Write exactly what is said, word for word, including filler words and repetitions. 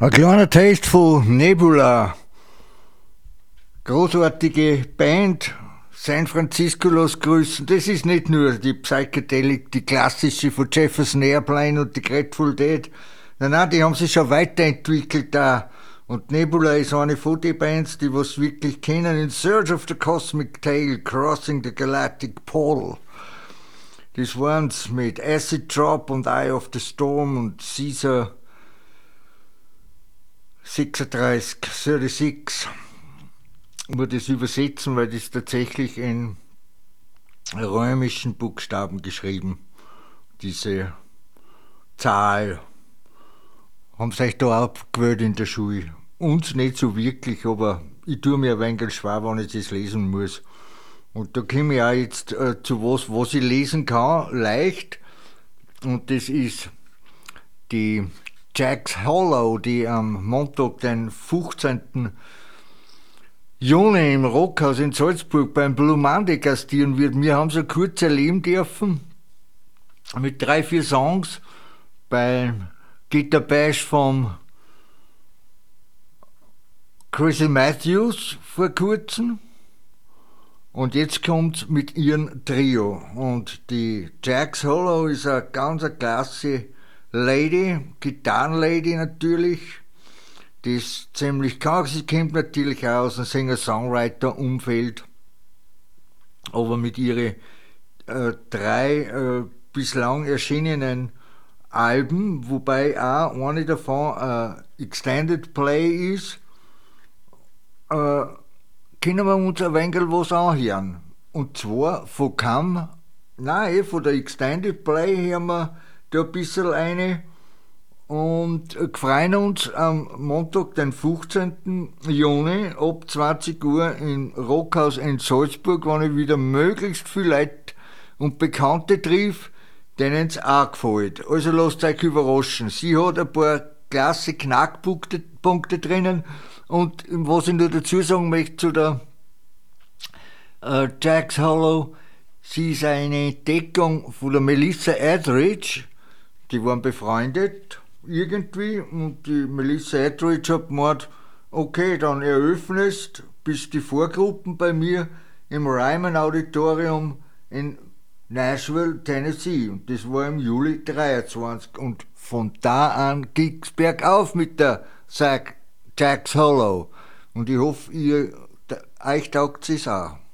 Ein kleiner Taste von Nebula. Großartige Band. San Francisco los grüßen. Das ist nicht nur die Psychedelic, die klassische von Jefferson Airplane und die Grateful Dead. Nein, nein, die haben sich schon weiterentwickelt da. Und Nebula ist eine von den Bands, die was wirklich kennen. In Search of the Cosmic Tail, Crossing the Galactic Pole. Das waren's mit Acid Drop und Eye of the Storm und Caesar sechsunddreißig, sechsunddreißig. Ich muss das übersetzen, weil das tatsächlich in römischen Buchstaben geschrieben, diese Zahl. Haben sie euch da abgewöhnt in der Schule? Uns nicht so wirklich, aber ich tue mir ein wenig schwer, wenn ich das lesen muss. Und da komme ich auch jetzt äh, zu was, was ich lesen kann, leicht. Und das ist die Jack's Hollow, die am Montag, den fünfzehnten Juni im Rockhaus in Salzburg beim Blue Monday gastieren wird. Wir haben so kurz erleben dürfen mit drei, vier Songs beim Guitar Bash vom Chrissy Matthews vor kurzem. Und jetzt kommt's mit ihrem Trio. Und die Jack's Hollow ist eine ganz klasse Lady, Gitarrenlady natürlich, die ist ziemlich krank. Sie kommt natürlich auch aus dem Singer-Songwriter-Umfeld, aber mit ihren äh, drei äh, bislang erschienenen Alben, wobei auch eine davon äh, Extended Play ist, äh, können wir uns ein wenig was anhören. Und zwar von Cam, nein, von der Extended Play hören wir da ein bisschen eine und freuen uns am Montag, den fünfzehnten Juni ab zwanzig Uhr im Rockhaus in Salzburg, wenn ich wieder möglichst viele Leute und Bekannte triff, denen es auch gefällt. Also lasst euch überraschen. Sie hat ein paar klasse Knackpunkte Punkte drinnen und was ich nur dazu sagen möchte zu der äh, Jack's Hollow, sie ist eine Entdeckung von der Melissa Etheridge. Die waren befreundet irgendwie und die Melissa Etheridge hat gemeint, okay, dann eröffnest bis die Vorgruppen bei mir im Ryman Auditorium in Nashville, Tennessee. Und das war im Juli dreiundzwanzig. Und von da an ging's bergauf mit der Jack's Hollow. Und ich hoffe, ihr, euch taugt es auch.